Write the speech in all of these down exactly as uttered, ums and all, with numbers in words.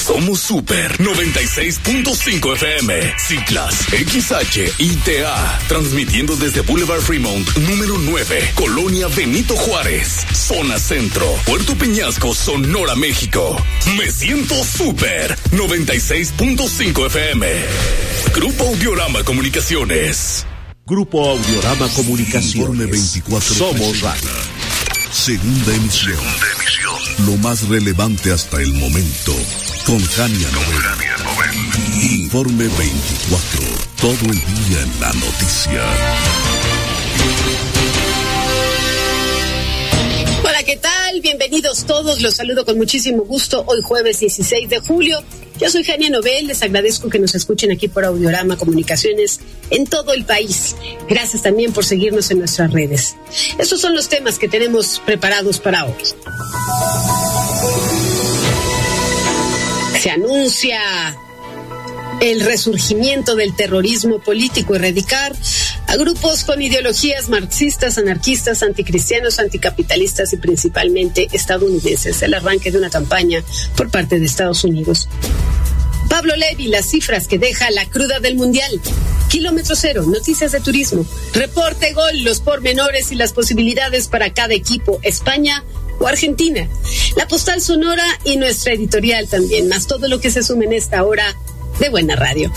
Somos Super noventa y seis punto cinco F M, Ciclas, X H I T A, transmitiendo desde Boulevard Fremont, número nueve, Colonia Benito Juárez, Zona Centro, Puerto Peñasco, Sonora, México. Me siento Super noventa y seis punto cinco F M. Grupo Audiorama Comunicaciones. Grupo Audiorama Comunicaciones. Informe veinticuatro. Somos Radio. Segunda emisión. Segunda emisión. Lo más relevante hasta el momento. Con Jania Noel. Informe veinticuatro. Todo el día en la noticia. Hola, ¿qué tal? Bienvenidos todos. Los saludo con muchísimo gusto. Hoy jueves dieciséis de julio. Yo soy Jania Noel, les agradezco que nos escuchen aquí por Audiorama Comunicaciones en todo el país. Gracias también por seguirnos en nuestras redes. Estos son los temas que tenemos preparados para hoy. Se anuncia el resurgimiento del terrorismo político, erradicar a grupos con ideologías marxistas, anarquistas, anticristianos, anticapitalistas y principalmente estadounidenses. El arranque de una campaña por parte de Estados Unidos. Pablo Levy, las cifras que deja la cruda del Mundial. Kilómetro cero, noticias de turismo. Reporte Gol, los pormenores y las posibilidades para cada equipo, España o Argentina. La postal sonora y nuestra editorial también, más todo lo que se suma en esta hora de Buena Radio.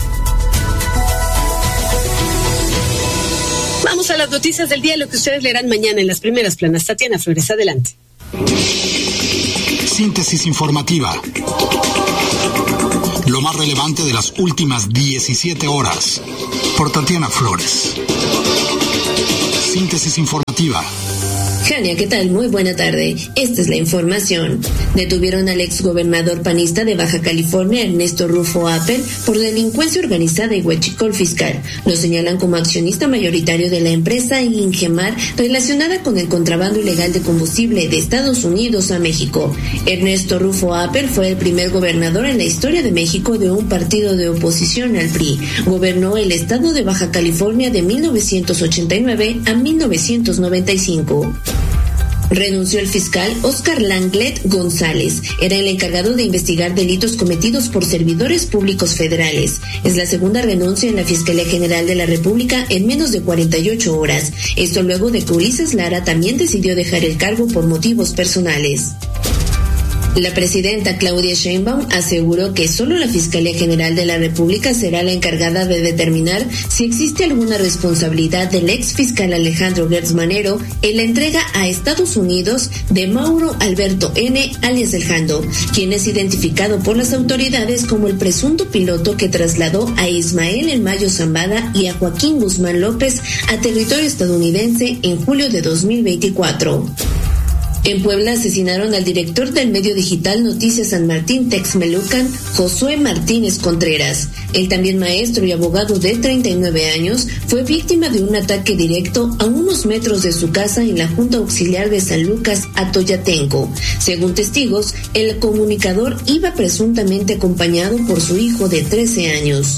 Vamos a las noticias del día, lo que ustedes leerán mañana en las primeras planas. Tatiana Flores, adelante. Síntesis informativa. Lo más relevante de las últimas diecisiete horas. Por Tatiana Flores. Síntesis informativa. Jania, ¿qué tal? Muy buena tarde. Esta es la información. Detuvieron al exgobernador panista de Baja California, Ernesto Rufo Apel, por delincuencia organizada y huachicol fiscal. Lo señalan como accionista mayoritario de la empresa Ingemar, relacionada con el contrabando ilegal de combustible de Estados Unidos a México. Ernesto Rufo Apel fue el primer gobernador en la historia de México de un partido de oposición al P R I. Gobernó el estado de Baja California de mil novecientos ochenta y nueve a mil novecientos noventa y cinco. Renunció el fiscal Oscar Langlet González. Era el encargado de investigar delitos cometidos por servidores públicos federales. Es la segunda renuncia en la Fiscalía General de la República en menos de cuarenta y ocho horas. Esto luego de que Ulises Lara también decidió dejar el cargo por motivos personales. La presidenta Claudia Sheinbaum aseguró que solo la Fiscalía General de la República será la encargada de determinar si existe alguna responsabilidad del ex fiscal Alejandro Gertz Manero en la entrega a Estados Unidos de Mauro Alberto N., alias El Jando, quien es identificado por las autoridades como el presunto piloto que trasladó a Ismael El Mayo Zambada y a Joaquín Guzmán López a territorio estadounidense en julio de dos mil veinticuatro. En Puebla asesinaron al director del medio digital Noticias San Martín Texmelucan, Josué Martínez Contreras. El también maestro y abogado de treinta y nueve años fue víctima de un ataque directo a unos metros de su casa en la Junta Auxiliar de San Lucas, Atoyatenco. Según testigos, el comunicador iba presuntamente acompañado por su hijo de trece años.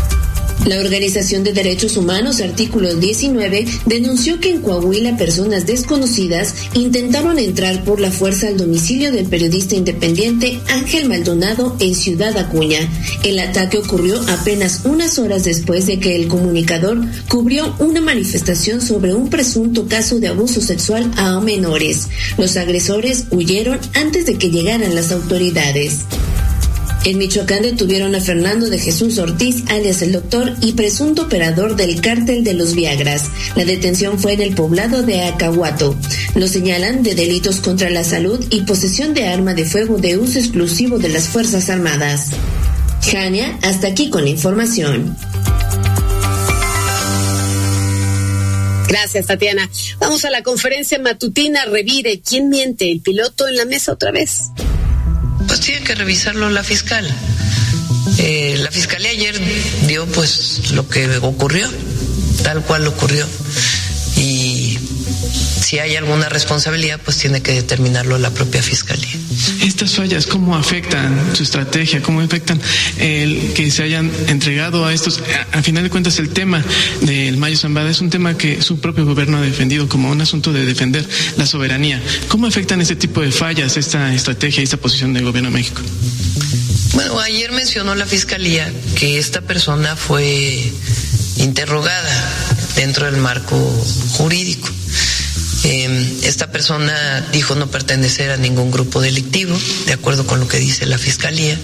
La Organización de Derechos Humanos, artículo diecinueve, denunció que en Coahuila personas desconocidas intentaron entrar por la fuerza al domicilio del periodista independiente Ángel Maldonado en Ciudad Acuña. El ataque ocurrió apenas unas horas después de que el comunicador cubrió una manifestación sobre un presunto caso de abuso sexual a menores. Los agresores huyeron antes de que llegaran las autoridades. En Michoacán detuvieron a Fernando de Jesús Ortiz, alias el Doctor, y presunto operador del cártel de los Viagras. La detención fue en el poblado de Acahuato. Lo señalan de delitos contra la salud y posesión de arma de fuego de uso exclusivo de las Fuerzas Armadas. Jania, hasta aquí con la información. Gracias, Tatiana. Vamos a la conferencia matutina. Revire, ¿quién miente? ¿El piloto en la mesa otra vez? Pues tiene que revisarlo la fiscal. Eh, la fiscalía ayer dio pues lo que ocurrió, tal cual ocurrió. Y si hay alguna responsabilidad, pues tiene que determinarlo la propia fiscalía. Estas fallas, ¿cómo afectan su estrategia? ¿Cómo afectan el que se hayan entregado a estos? A, a final de cuentas, el tema del Mayo Zambada es un tema que su propio gobierno ha defendido como un asunto de defender la soberanía. ¿Cómo afectan este tipo de fallas, esta estrategia y esta posición del gobierno de México? Bueno, ayer mencionó la Fiscalía que esta persona fue interrogada dentro del marco jurídico. Eh, esta persona dijo no pertenecer a ningún grupo delictivo, de acuerdo con lo que dice la Fiscalía,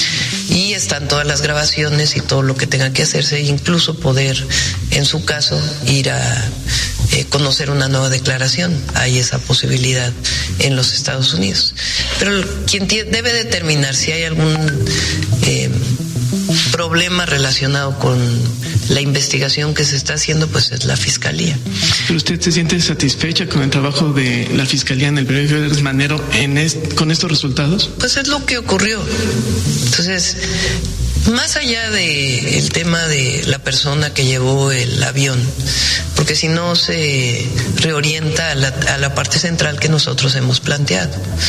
y están todas las grabaciones y todo lo que tenga que hacerse, incluso poder, en su caso, ir a eh, conocer una nueva declaración. Hay esa posibilidad en los Estados Unidos. Pero quien t- debe determinar si hay algún eh, problema relacionado con la investigación que se está haciendo, pues es la Fiscalía. ¿Pero usted se siente satisfecha con el trabajo de la Fiscalía en el periódico de Manero en est- con estos resultados? Pues es lo que ocurrió. Entonces, más allá de el tema de la persona que llevó el avión, porque si no se reorienta a la, a la parte central que nosotros hemos planteado.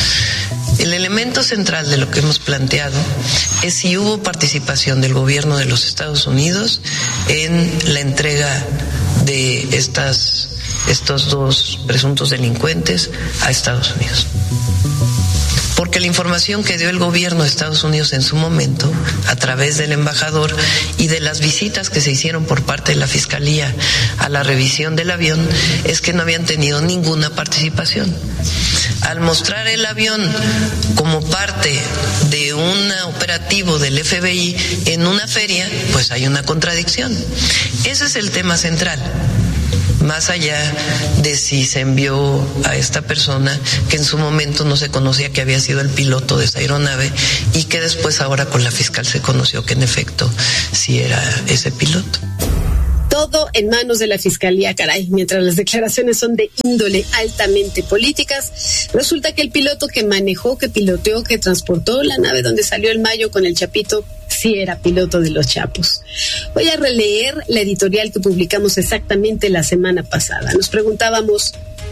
El elemento central de lo que hemos planteado es si hubo participación del gobierno de los Estados Unidos en la entrega de estas, estos dos presuntos delincuentes a Estados Unidos. Porque la información que dio el gobierno de Estados Unidos en su momento, a través del embajador y de las visitas que se hicieron por parte de la Fiscalía a la revisión del avión, es que no habían tenido ninguna participación. Al mostrar el avión como parte de un operativo del F B I en una feria, pues hay una contradicción. Ese es el tema central. Más allá de si se envió a esta persona que en su momento no se conocía que había sido el piloto de esa aeronave y que después ahora con la fiscal se conoció que en efecto sí era ese piloto. Todo en manos de la Fiscalía, caray. Mientras las declaraciones son de índole altamente políticas, resulta que el piloto que manejó, que piloteó, que transportó la nave donde salió el Mayo con el Chapito, sí era piloto de los Chapos. Voy a releer la editorial que publicamos exactamente la semana pasada. Nos preguntábamos,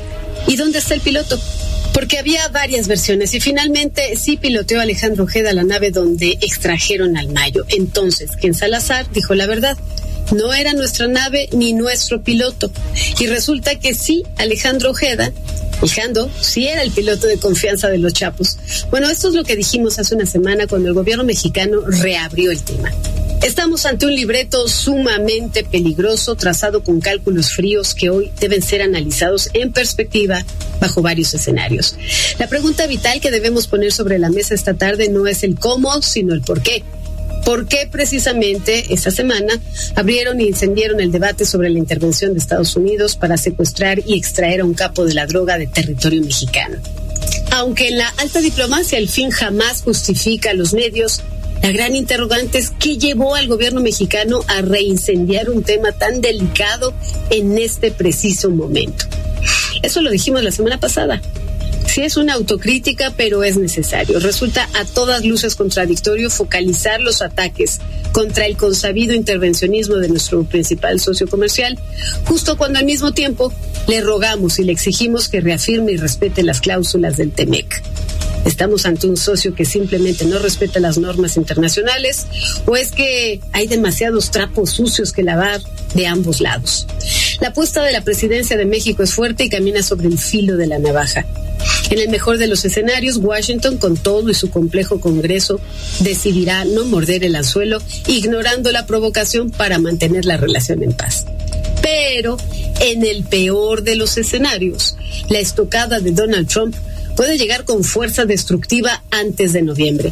¿y dónde está el piloto? Porque había varias versiones y finalmente sí piloteó Alejandro Ojeda la nave donde extrajeron al Mayo. Entonces, Ken Salazar dijo la verdad. No era nuestra nave ni nuestro piloto. Y resulta que sí, Alejandro Ojeda, Alejandro, sí era el piloto de confianza de los Chapos. Bueno, esto es lo que dijimos hace una semana cuando el gobierno mexicano reabrió el tema. Estamos ante un libreto sumamente peligroso, trazado con cálculos fríos que hoy deben ser analizados en perspectiva bajo varios escenarios. La pregunta vital que debemos poner sobre la mesa esta tarde no es el cómo, sino el por qué. ¿Por qué precisamente esta semana abrieron e incendiaron el debate sobre la intervención de Estados Unidos para secuestrar y extraer a un capo de la droga de territorio mexicano? Aunque en la alta diplomacia el fin jamás justifica a los medios, la gran interrogante es ¿qué llevó al gobierno mexicano a reincendiar un tema tan delicado en este preciso momento? Eso lo dijimos la semana pasada. Sí es una autocrítica, pero es necesario. Resulta a todas luces contradictorio focalizar los ataques contra el consabido intervencionismo de nuestro principal socio comercial, justo cuando al mismo tiempo le rogamos y le exigimos que reafirme y respete las cláusulas del T M E C. ¿Estamos ante un socio que simplemente no respeta las normas internacionales o es que hay demasiados trapos sucios que lavar de ambos lados? La apuesta de la presidencia de México es fuerte y camina sobre el filo de la navaja. En el mejor de los escenarios, Washington, con todo y su complejo Congreso, decidirá no morder el anzuelo, ignorando la provocación para mantener la relación en paz. Pero, en el peor de los escenarios, la estocada de Donald Trump puede llegar con fuerza destructiva antes de noviembre.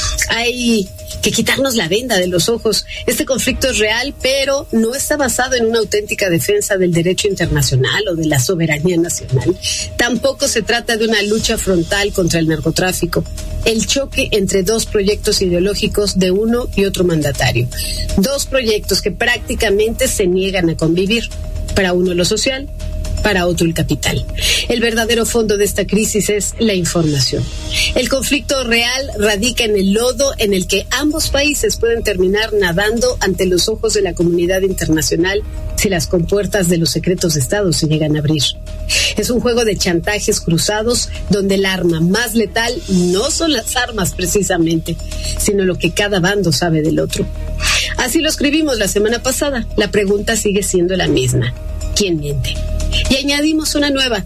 Hay que quitarnos la venda de los ojos. Este conflicto es real, pero no está basado en una auténtica defensa del derecho internacional o de la soberanía nacional. Tampoco se trata de una lucha frontal contra el narcotráfico. El choque entre dos proyectos ideológicos de uno y otro mandatario. Dos proyectos que prácticamente se niegan a convivir. Para uno lo social, para otro el capital. El verdadero fondo de esta crisis es la información. El conflicto real radica en el lodo en el que ambos países pueden terminar nadando ante los ojos de la comunidad internacional si las compuertas de los secretos de Estado se llegan a abrir. Es un juego de chantajes cruzados donde el arma más letal no son las armas precisamente, sino lo que cada bando sabe del otro. Así lo escribimos la semana pasada. La pregunta sigue siendo la misma. ¿Quién miente? Y añadimos una nueva.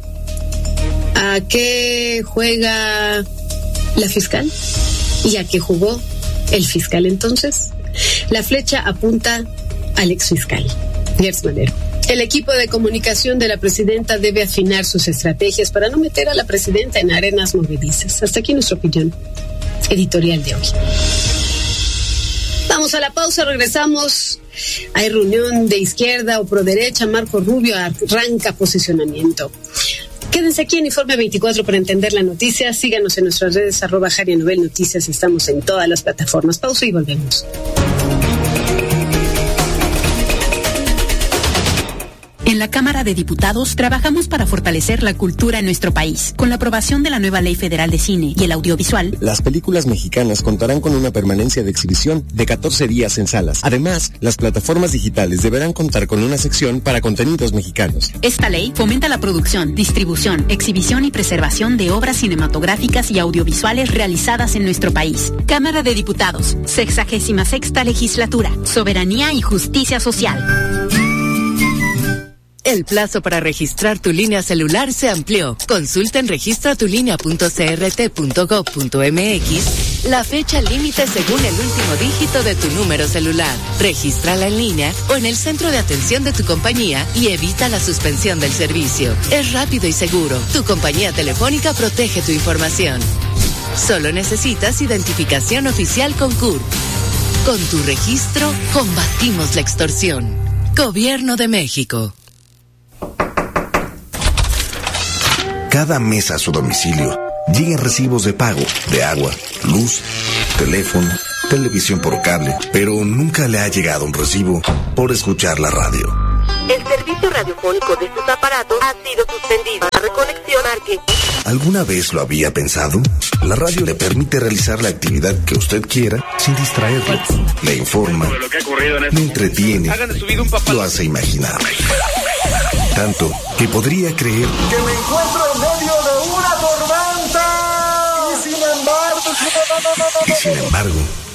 ¿A qué juega la fiscal? ¿Y a qué jugó ¿El fiscal entonces? La flecha apunta al exfiscal, Gertz Manero. El equipo de comunicación de la presidenta debe afinar sus estrategias para no meter a la presidenta en arenas movedizas. Hasta aquí nuestra opinión editorial de hoy. Vamos a la pausa, regresamos. Hay reunión de izquierda o proderecha. Marco Rubio arranca posicionamiento. Quédense aquí en Informe veinticuatro para entender la noticia. Síganos en nuestras redes, arroba Jari Novel Noticias. Estamos en todas las plataformas. Pausa y volvemos. En la Cámara de Diputados trabajamos para fortalecer la cultura en nuestro país. Con la aprobación de la nueva Ley Federal de Cine y el Audiovisual, las películas mexicanas contarán con una permanencia de exhibición de catorce días en salas. Además, las plataformas digitales deberán contar con una sección para contenidos mexicanos. Esta ley fomenta la producción, distribución, exhibición y preservación de obras cinematográficas y audiovisuales realizadas en nuestro país. Cámara de Diputados, sexagésima sexta legislatura, soberanía y justicia social. El plazo para registrar tu línea celular se amplió. Consulta en registra tu línea punto c r t punto gov punto m x la fecha límite según el último dígito de tu número celular. Regístrala en línea o en el centro de atención de tu compañía y evita la suspensión del servicio. Es rápido y seguro. Tu compañía telefónica protege tu información. Solo necesitas identificación oficial con C U R. Con tu registro, combatimos la extorsión. Gobierno de México. Cada mes a su domicilio llegan recibos de pago de agua, luz, teléfono, televisión por cable, pero nunca le ha llegado un recibo por escuchar la radio. El servicio radiofónico de sus aparatos ha sido suspendido. La reconexión marque. ¿Alguna vez lo había pensado? La radio le permite realizar la actividad que usted quiera sin distraerlo. Le informa, le entretiene, lo hace imaginar. Tanto que podría creer que me encuentro en medio de una tormenta. Y sin embargo... Y sin embargo...